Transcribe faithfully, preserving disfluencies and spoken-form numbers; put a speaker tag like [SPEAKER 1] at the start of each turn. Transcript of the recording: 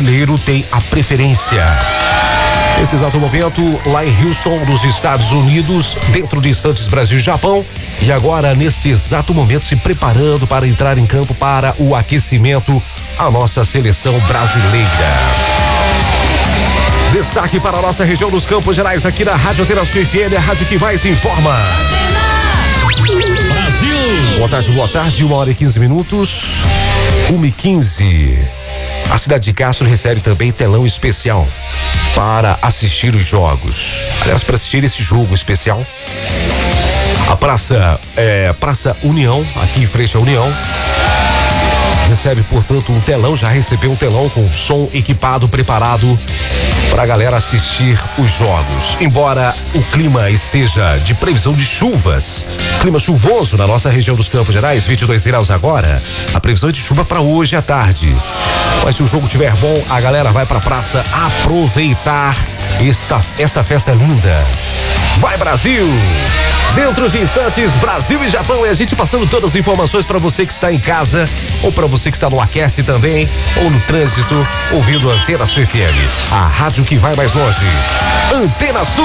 [SPEAKER 1] brasileiro tem a preferência. Nesse exato momento, lá em Houston, nos Estados Unidos, dentro de instantes Brasil e Japão, e agora neste exato momento se preparando para entrar em campo para o aquecimento, a nossa seleção brasileira. Destaque para a nossa região dos Campos Gerais, aqui na Rádio Antena Sul F M, a rádio que mais informa. Brasil! Boa tarde, boa tarde, uma hora e quinze minutos, uma e quinze. A cidade de Castro recebe também telão especial para assistir os jogos. Aliás, para assistir esse jogo especial, a Praça, é, Praça União, aqui em frente à União, recebe, portanto, um telão, já recebeu um telão com som equipado, preparado para a galera assistir os jogos. Embora o clima esteja de previsão de chuvas, clima chuvoso na nossa região dos Campos Gerais, vinte e dois graus agora, a previsão é de chuva para hoje à tarde. Mas se o jogo estiver bom, a galera vai para a praça aproveitar esta, esta festa linda. Vai, Brasil! Dentro de instantes, Brasil e Japão, e a gente passando todas as informações para você que está em casa, ou para você que está no Aquece também, ou no trânsito, ouvindo Antena Sul F M, a rádio que vai mais longe. Antena Sul.